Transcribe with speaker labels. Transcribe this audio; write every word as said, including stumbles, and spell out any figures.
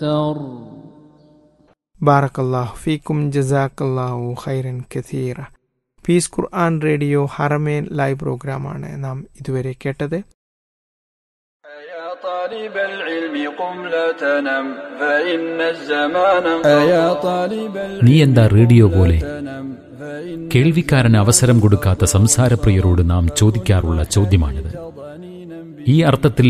Speaker 1: ബാറക്കല്ലാഹു ഫീക്കും ജസാക്കല്ലാഹു ഖൈറൻ കസീറ. പീസ് ഖുർആൻ റേഡിയോ ഹറമേൻ ലൈവ് പ്രോഗ്രാമാണ് നാം ഇതുവരെ കേട്ടത്.
Speaker 2: طالب العلم قم لا تنم فإن الزمان
Speaker 3: നീ എന്താ റേഡിയോ പോലെ? കേൾവിക്കാരന് അവസരം കൊടുക്കാത്ത സംസാരപ്രിയരോട് നാം ചോദിക്കാറുള്ള ചോദ്യമാണിത്. ഈ അർത്ഥത്തിൽ